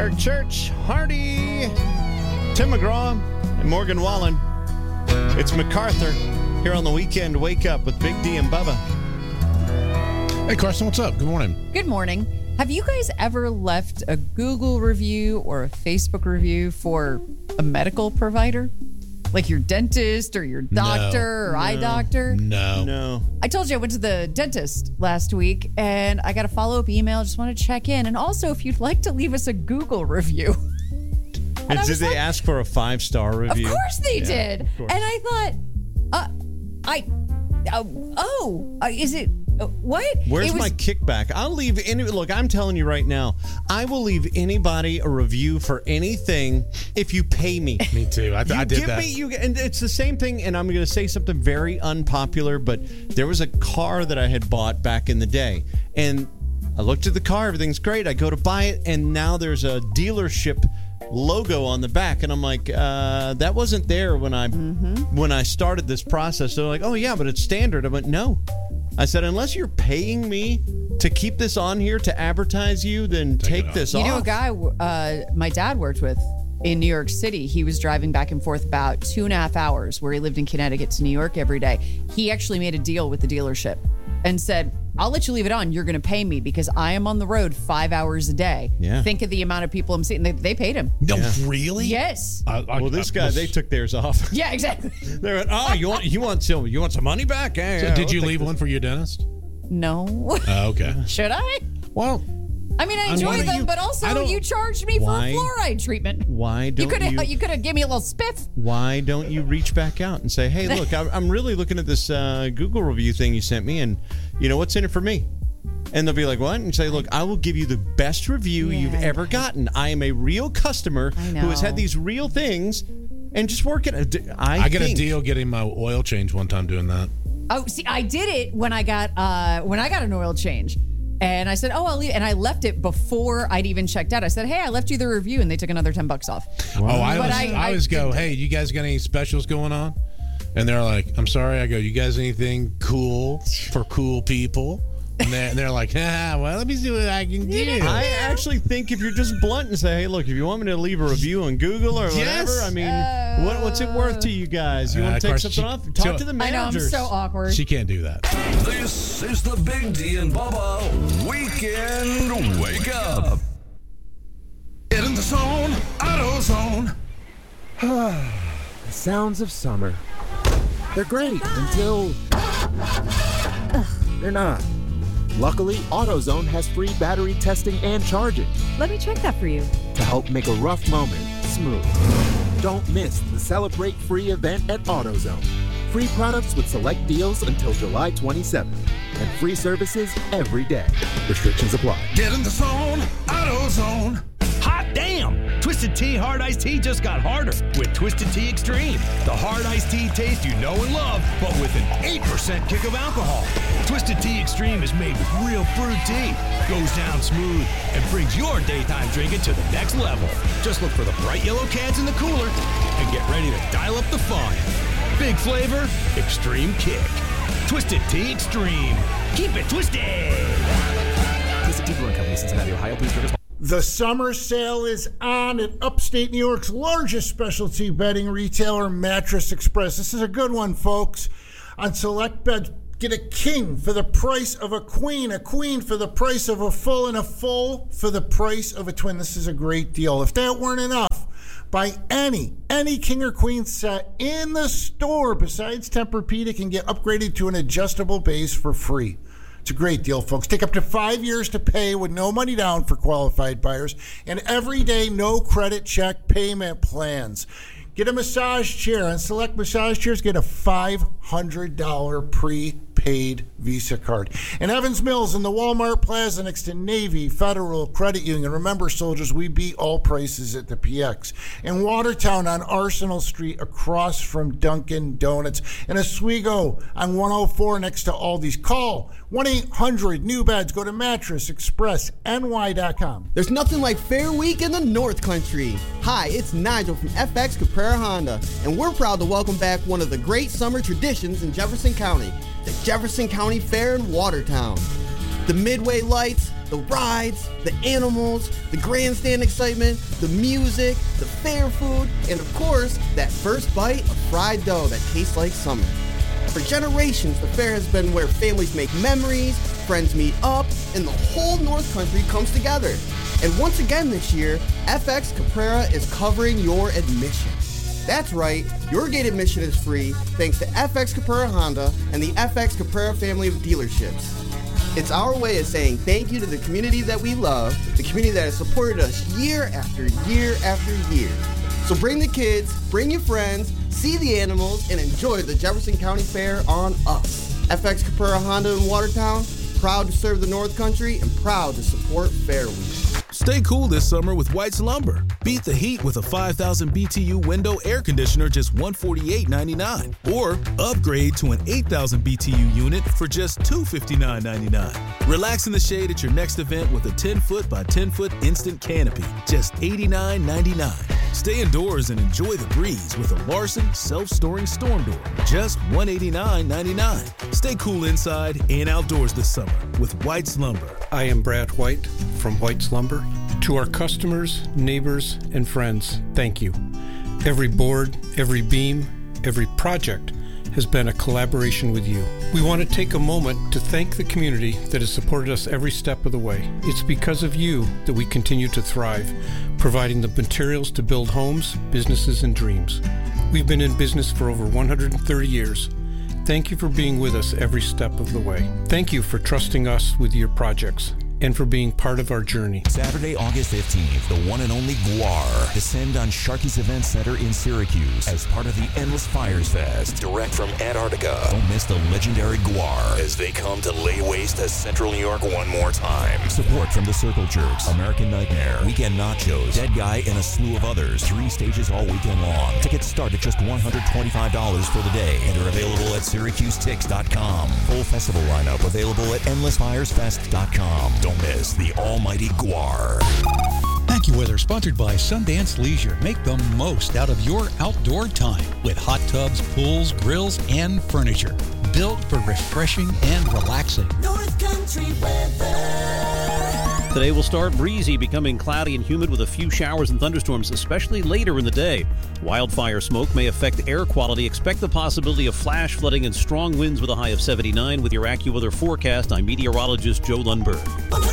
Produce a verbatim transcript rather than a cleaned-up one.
Eric Church, Hardy, Tim McGraw, and Morgan Wallen. It's MacArthur here on the weekend. Wake up with Big D and Bubba. Hey, Carson, what's up? Good morning. Good morning. Have you guys ever left a Google review or a Facebook review for a medical provider? Like your dentist or your doctor No, or no, eye doctor? No. No. I told you I went to the dentist last week and I got a follow-up email. Just want to check in. And also, if you'd like to leave us a Google review. And Did I was they like, ask for a five-star review? Of course they Yeah, did. of course. And I thought, uh, I, uh, oh, uh, is it, uh, what? Where's It was- my kickback? I'll leave any. Look, I'm telling you right now, I will leave anybody a review for anything if you pay me. Me too. I, You I did give that. me, you, and it's the same thing. And I'm going to say something very unpopular, but there was a car that I had bought back in the day, and I looked at the car. Everything's great. I go to buy it, and now there's a dealership logo on the back, and I'm like, uh, that wasn't there when I Mm-hmm. when I started this process. They're like, oh yeah, but it's standard. I went, no. I said, unless you're paying me to keep this on here to advertise you, then Take it take off. this You off. know, a guy uh, my dad worked with in New York City, he was driving back and forth about two and a half hours where he lived in Connecticut to New York every day. He actually made a deal with the dealership and said, I'll let you leave it on. You're going to pay me because I am on the road five hours a day. Yeah. Think of the amount of people I'm seeing. They, they paid him. No, Yeah. really? Yes. I, I, well, this I guy, was- they took theirs off. Yeah, exactly. They went, oh, you want you want some you want some money back? Hey, So yeah, did I'll you take leave this. one for your dentist? No. Oh, okay. Should I? Well, I mean, I And enjoy why don't them, you- but also I don't- you charged me Why- for fluoride treatment. Why You don't could you? have you could have given me a little spiff. Why don't you reach back out and say, hey, look, I'm I'm really looking at this uh, Google review thing you sent me, and you know what's in it for me? And they'll be like, what? And say, look, I will give you the best review Yeah, you've I ever know. gotten. I am a real customer I who has had know. these real things, and just work it. I, I get a think- deal getting my oil change one time doing that. Oh, see, I did it when I got uh when I got an oil change. And I said, oh, I'll leave. And I left it before I'd even checked out. I said, hey, I left you the review. And they took another ten bucks off. Oh, I But always, I- I, I always go, did- hey, you guys got any specials going on? And they're like, I'm sorry. I go, you guys anything cool for cool people? And they're, and they're like, ah, well, let me see what I can do. I actually think if you're just blunt and say, hey, look, if you want me to leave a review on Google or whatever, Yes. I mean, what, what's it worth to you guys? You Uh, want of to take course, something she- off? Talk so- to the I know, I'm managers. so awkward. She can't do that. This is the Big D and Bubba Weekend Wake Up. Get in the zone, AutoZone. The sounds of summer. They're great until they're not. Luckily, AutoZone has free battery testing and charging Let me check that for you. to help make a rough moment smooth. Don't miss the Celebrate Free event at AutoZone. Free products with select deals until July twenty-seventh. And free services every day. Restrictions apply. Get in the zone, AutoZone. Hot damn! Twisted Tea Hard Iced Tea just got harder with Twisted Tea Extreme. The hard iced tea taste you know and love, but with an eight percent kick of alcohol. Twisted Tea Extreme is made with real brewed tea, goes down smooth, and brings your daytime drinking to the next level. Just look for the bright yellow cans in the cooler and get ready to dial up the fun. Big flavor, extreme kick. Twisted Tea Extreme. Keep it twisted! Twisted Tea Brewing Company, Cincinnati, Ohio. Please drink. The summer sale is on at upstate New York's largest specialty bedding retailer, Mattress Express. This is a good one, folks. On select beds, get a king for the price of a queen, a queen for the price of a full, and a full for the price of a twin. This is a great deal. If that weren't enough, buy any, any king or queen set in the store besides Tempur-Pedic and get upgraded to an adjustable base for free. It's a great deal, folks. Take up to five years to pay with no money down for qualified buyers and everyday no credit check payment plans. Get a massage chair. On select massage chairs, get a five hundred dollars prepaid Visa card. And Evans Mills in the Walmart Plaza next to Navy Federal Credit Union. Remember, soldiers, we beat all prices at the P X. In Watertown on Arsenal Street across from Dunkin' Donuts. And Oswego on one oh four next to Aldi's. Call one eight hundred new beds. Go to mattress express N Y dot com. There's nothing like Fair Week in the North Country. Hi, it's Nigel from F X Caprera Honda, and we're proud to welcome back one of the great summer traditions in Jefferson County, the Jefferson County Fair in Watertown. The Midway Lights, The rides, the animals, the grandstand excitement, the music, the fair food, and of course, that first bite of fried dough that tastes like summer. For generations, the fair has been where families make memories, friends meet up, and the whole North Country comes together. And once again this year, F X Caprara is covering your admission. That's right, your gate admission is free thanks to F X Caprara Honda and the F X Caprara family of dealerships. It's our way of saying thank you to the community that we love, the community that has supported us year after year after year. So bring the kids, bring your friends, see the animals, and enjoy the Jefferson County Fair on us. F X Caprara Honda in Watertown, proud to serve the North Country and proud to support Fair Week. Stay cool this summer with White's Lumber. Beat the heat with a five thousand B T U window air conditioner just one hundred forty-eight ninety-nine, or upgrade to an eight thousand B T U unit for just two hundred fifty-nine ninety-nine. Relax in the shade at your next event with a ten foot by ten foot instant canopy, just eighty-nine ninety-nine. Stay indoors and enjoy the breeze with a Larson self-storing storm door, just one hundred eighty-nine ninety-nine. Stay cool inside and outdoors this summer with White's Lumber. I am Brad White from White's Lumber. To our customers, neighbors, and friends, thank you. Every board, every beam, every project has been a collaboration with you. We want to take a moment to thank the community that has supported us every step of the way. It's because of you that we continue to thrive, providing the materials to build homes, businesses, and dreams. We've been in business for over one hundred thirty years. Thank you for being with us every step of the way. Thank you for trusting us with your projects and for being part of our journey. Saturday, August fifteenth, the one and only G W A R descend on Sharky's Event Center in Syracuse as part of the Endless Fires Fest, direct from Antarctica. Don't miss the legendary G W A R as they come to lay waste to Central New York one more time. Support from the Circle Jerks, American Nightmare, Weekend Nachos, Dead Guy, and a slew of others. Three stages all weekend long. Tickets start at just one hundred twenty-five dollars for the day and are available at Syracuse Tix dot com. Full festival lineup available at Endless Fires Fest dot com. Don't miss the almighty G W A R. AccuWeather, sponsored by Sundance Leisure. Make the most out of your outdoor time with hot tubs, pools, grills, and furniture. Built for refreshing and relaxing. North Country weather. Today will start breezy, becoming cloudy and humid with a few showers and thunderstorms, especially later in the day. Wildfire smoke may affect air quality. Expect the possibility of flash flooding and strong winds with a high of seventy-nine. With your AccuWeather forecast, I'm meteorologist Joe Lundberg.